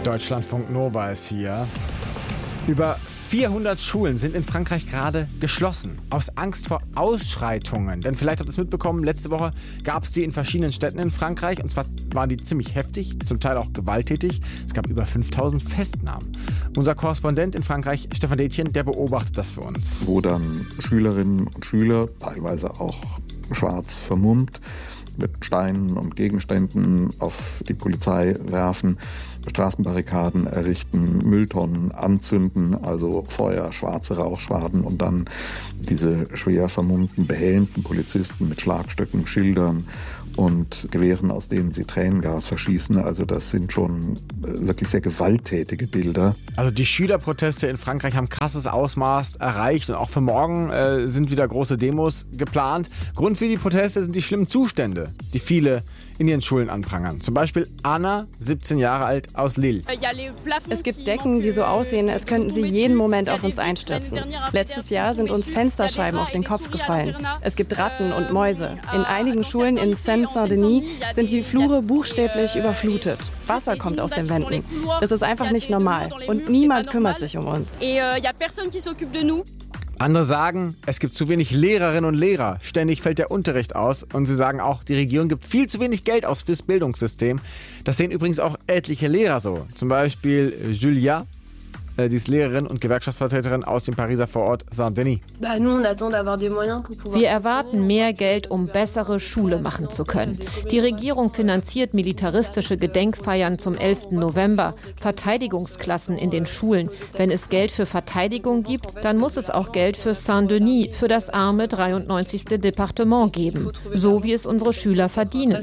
Deutschlandfunk Nova ist hier. Über 400 Schulen sind in Frankreich gerade geschlossen. Aus Angst vor Ausschreitungen. Denn vielleicht habt ihr es mitbekommen, letzte Woche gab es die in verschiedenen Städten in Frankreich. Und zwar waren die ziemlich heftig, zum Teil auch gewalttätig. Es gab über 5000 Festnahmen. Unser Korrespondent in Frankreich, Stefan Detjen, der beobachtet das für uns. Wo dann Schülerinnen und Schüler, teilweise auch schwarz vermummt, mit Steinen und Gegenständen auf die Polizei werfen, Straßenbarrikaden errichten, Mülltonnen anzünden, also Feuer, schwarze Rauchschwaden und dann diese schwer vermummten, behelmten Polizisten mit Schlagstöcken, Schildern und Gewehren, aus denen sie Tränengas verschießen. Also das sind schon wirklich sehr gewalttätige Bilder. Also die Schülerproteste in Frankreich haben krasses Ausmaß erreicht und auch für morgen sind wieder große Demos geplant. Grund für die Proteste sind die schlimmen Zustände, die viele in ihren Schulen anprangern. Zum Beispiel Anna, 17 Jahre alt, aus Lille. Es gibt Decken, die so aussehen, als könnten sie jeden Moment auf uns einstürzen. Letztes Jahr sind uns Fensterscheiben auf den Kopf gefallen. Es gibt Ratten und Mäuse. In einigen Schulen in Seine-Saint-Denis sind die Flure buchstäblich überflutet. Wasser kommt aus den Wänden. Das ist einfach nicht normal. Und niemand kümmert sich um uns. Andere sagen, es gibt zu wenig Lehrerinnen und Lehrer. Ständig fällt der Unterricht aus. Und sie sagen auch, die Regierung gibt viel zu wenig Geld aus fürs Bildungssystem. Das sehen übrigens auch etliche Lehrer so. Zum Beispiel Julia, die ist Lehrerin und Gewerkschaftsvertreterin aus dem Pariser Vorort Saint-Denis. Wir erwarten mehr Geld, um bessere Schule machen zu können. Die Regierung finanziert militaristische Gedenkfeiern zum 11. November, Verteidigungsklassen in den Schulen. Wenn es Geld für Verteidigung gibt, dann muss es auch Geld für Saint-Denis, für das arme 93. Departement geben. So wie es unsere Schüler verdienen.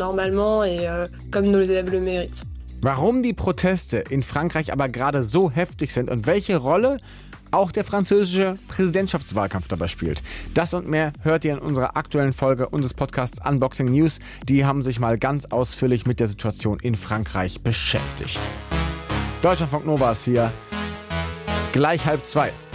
Warum die Proteste in Frankreich aber gerade so heftig sind und welche Rolle auch der französische Präsidentschaftswahlkampf dabei spielt. Das und mehr hört ihr in unserer aktuellen Folge unseres Podcasts Unboxing News. Die haben sich mal ganz ausführlich mit der Situation in Frankreich beschäftigt. Deutschlandfunk Nova ist hier. Gleich 1:30.